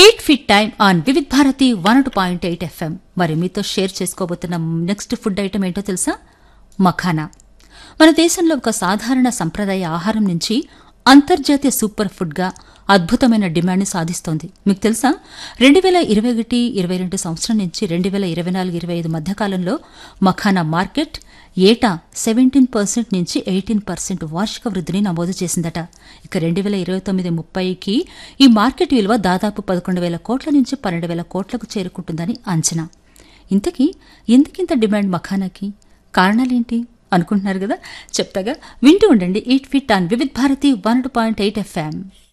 Eat fit time on Vividh Bharati 102.8 FM. మరి మీతో share చేసుకోబోతున్న next food item ఏంటో తెలుసా? మఖానా. మన దేశంలో ఒక సాధారణ సంప్రదాయ ఆహారం నుంచి అంతర్జాతీయ సూపర్ ఫుడ్ గా అద్భుతమైన డిమాండ్ సాధిస్తోంది. మీకు తెలుసా, 2021-22 సంవత్సరం నుంచి 2024-25 మధ్యకాలంలో మఖానా మార్కెట్ ఏటా 17% నుంచి 18% వార్షిక వృద్ధిని నమోదు చేసిందట. ఇక 2029-30కి ఈ మార్కెట్ విలువ దాదాపు 11,000 కోట్ల నుంచి 12,000 కోట్లకు చేరుకుంటుందని అంచనా. ఇంతకీ ఎందుకింత డిమాండ్ మఖానాకి? కారణాలేంటి అనుకుంటున్నారు కదా? చెప్తాగా, వింటూ ఉండండి. Eat fit on Vividh Bharati 102.8 FM.